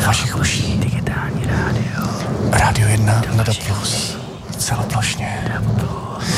vašich uší. Digitální rádio. Rádio 1 na plus. Celoplošně.